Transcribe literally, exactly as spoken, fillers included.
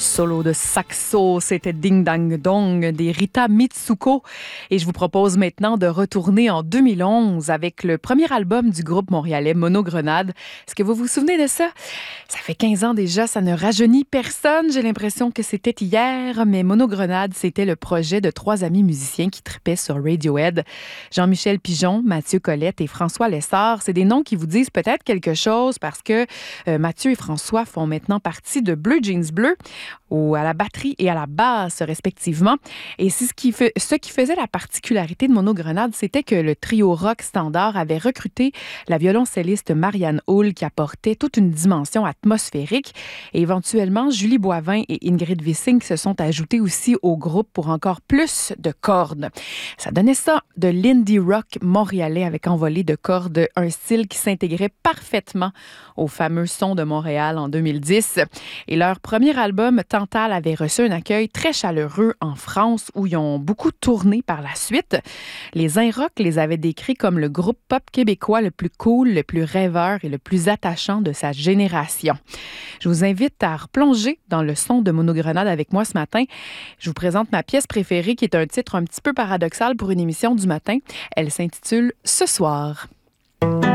Solo de saxo, c'était Ding Dang Dong des Rita Mitsuko. Et je vous propose maintenant de retourner en deux mille onze avec le premier album du groupe montréalais Monogrenade. Est-ce que vous vous souvenez de ça? Ça fait quinze ans déjà, ça ne rajeunit personne. J'ai l'impression que c'était hier, mais Monogrenade, c'était le projet de trois amis musiciens qui tripaient sur Radiohead. Jean-Michel Pigeon, Mathieu Collette et François Lessard. C'est des noms qui vous disent peut-être quelque chose parce que euh, Mathieu et François font maintenant partie de Bleu Jeans Bleu, ou à la batterie et à la basse, respectivement. Et c'est ce qui, fait, ce qui faisait la particularité de Monogrenade, c'était que le trio rock standard avait recruté la violoncelliste Marianne Hull qui apportait toute une dimension atmosphérique. Et éventuellement, Julie Boivin et Ingrid Wissing se sont ajoutées aussi au groupe pour encore plus de cordes. Ça donnait ça de l'indie rock montréalais avec envolée de cordes, un style qui s'intégrait parfaitement au fameux son de Montréal en deux mille dix. Et leur premier album, Tantale, avait reçu un accueil très chaleureux en France où ils ont beaucoup tourné par la suite. Les Inrock les avaient décrits comme le groupe pop québécois le plus cool, le plus rêveur et le plus attachant de sa génération. Je vous invite à replonger dans le son de Monogrenade avec moi ce matin. Je vous présente ma pièce préférée qui est un titre un petit peu paradoxal pour une émission du matin. Elle s'intitule « Ce soir ».